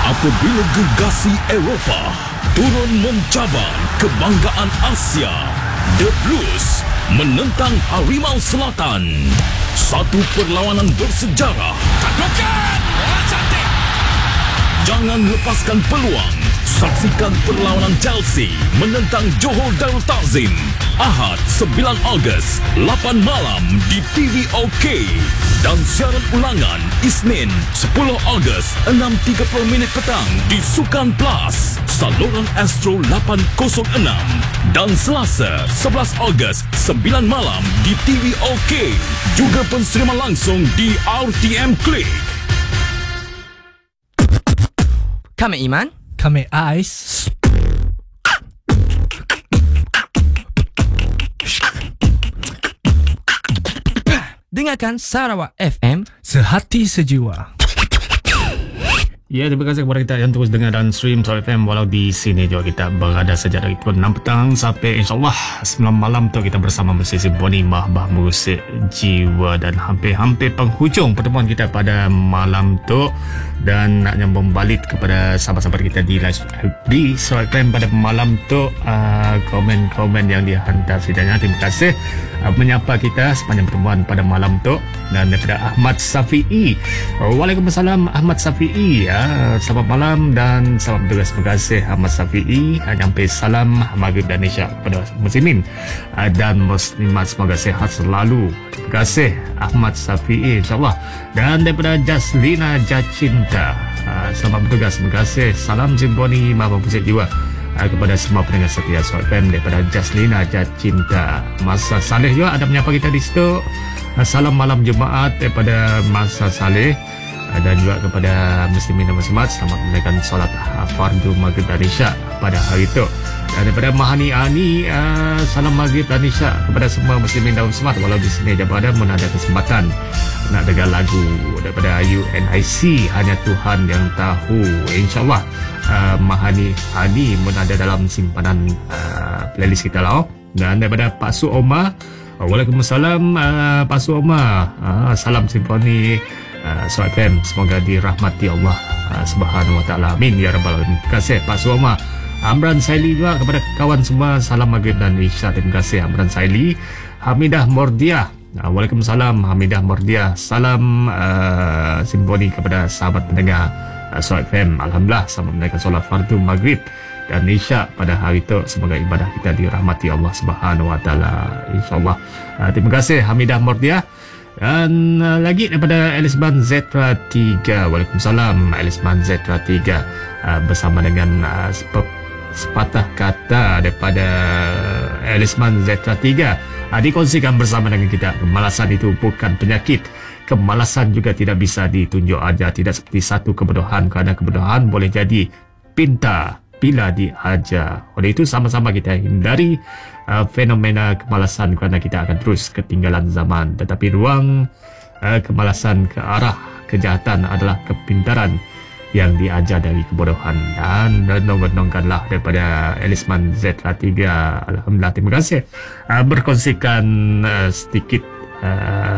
Apabila gegasi Eropah turun mencabar kebanggaan Asia, The Blues menentang Harimau Selatan. Satu perlawanan bersejarah. Taklukan! Bola cantik! Jangan lepaskan peluang. Saksikan perlawanan Chelsea menentang Johor Darul Takzim. Ahad 9 Ogos 8 malam di TVOK. Dan siaran ulangan Isnin 10 Ogos 6.30 petang di Sukan Plus, saluran Astro 806. Dan Selasa 11 Ogos 9 malam di TVOK. Juga penseriman langsung di RTM Klik. Kami Iman, kami Ais. dengarkan Sarawak FM, sehati sejiwa. Ya, terima kasih kepada kita yang terus dengar dan stream Sarawak FM. Walau di sini juga kita berada sejak dari pukul 6 petang sampai insyaAllah 9 malam tu kita bersama Musik Simfoni Mahbah Musik Jiwa. Dan hampir-hampir penghujung pertemuan kita pada malam tu. Dan nak nyambung balik kepada sahabat-sahabat kita di live di Sarawak FM pada malam tu. Komen-komen yang dihantar sidangnya, terima kasih menyapa kita sepanjang pertemuan pada malam tu. Dan daripada Ahmad Safi'i, Waalaikumsalam Ahmad Safi'i, selamat malam dan selamat bertugas. Terima kasih Ahmad Safi'i. Nyampe salam maghrib dan isyak kepada muslimin dan muslimat, semoga sehat selalu. Terima kasih Ahmad Safi'i, insyaAllah. Dan daripada Jaslina Jacinta, selamat bertugas. Terima kasih. Salam Simfoni Mahbah Musik Jiwa kepada semua pendengar setia Sarawak FM. Daripada Jaslina Jacinta. Masa Saleh juga ada menyapa kita di situ. Salam malam Jumaat daripada Masa Saleh. Dan juga kepada muslimin dan muslimat, selamat menunaikan solat fardu maghrib dan isyak pada hari itu. Dan daripada Mahani Ani, salam maghrib dan isyak kepada semua muslimin dan muslimat. Walau di sini ada pun ada kesempatan nak dengar lagu daripada UNIC, Hanya Tuhan Yang Tahu. InsyaAllah Mahani Ani pun ada dalam simpanan playlist kita lah. Dan daripada Pak Su Omar, Waalaikumsalam Pak Su Omar, salam Simfoni Sarawak FM, semoga dirahmati Allah Subhanahu Wa Taala. Amin ya rabbal alamin. Terima kasih Pak Suama. Amran Saili juga kepada kawan semua, salam maghrib dan isyak. Terima kasih Amran Saili. Hamidah Mordiah, Waalaikumsalam Hamidah Mordiah. Salam Simfoni kepada sahabat pendengar Sarawak FM. Alhamdulillah selamat menunaikan solat fardu maghrib dan isyak pada hari itu. Semoga ibadah kita dirahmati Allah Subhanahu Wa Taala, insyaallah. Terima kasih Hamidah Mordiah. Dan lagi daripada Elisman Zetra 3. Waalaikumsalam Elisman Zetra 3, bersama dengan sepatah kata daripada Elisman Zetra 3, dikongsikan bersama dengan kita. Kemalasan itu bukan penyakit. Kemalasan juga tidak bisa ditunjuk aja. Tidak seperti satu kebodohan, kerana kebodohan boleh jadi pintar bila diajar. Oleh itu sama-sama kita hindari fenomena kemalasan, kerana kita akan terus ketinggalan zaman. Tetapi ruang kemalasan ke arah kejahatan adalah kepintaran yang diajar dari kebodohan. Dan renung-renungkanlah daripada Elisman Zetra 3. Alhamdulillah, terima kasih berkongsikan sedikit